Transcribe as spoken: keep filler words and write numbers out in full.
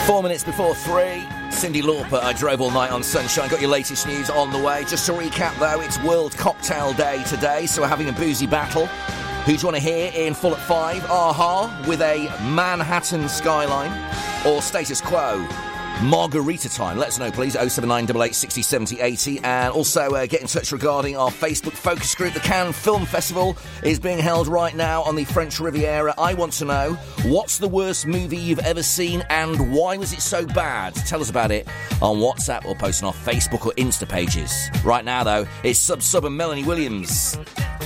Four minutes before three, Cyndi Lauper, I Drove All Night on Sunshine. Got your latest news on the way. Just to recap, though, it's World Cocktail Day today, so we're having a boozy battle. Who do you want to hear in full at five? Aha, with a Manhattan skyline, or Status Quo? Margarita time. Let us know, please. oh seven nine eight eight six oh seven oh eight oh. And also uh, get in touch regarding our Facebook focus group. The Cannes Film Festival is being held right now on the French Riviera. I want to know, what's the worst movie you've ever seen and why was it so bad? Tell us about it on WhatsApp or post on our Facebook or Insta pages. Right now, though, it's Sub Sub and Melanie Williams.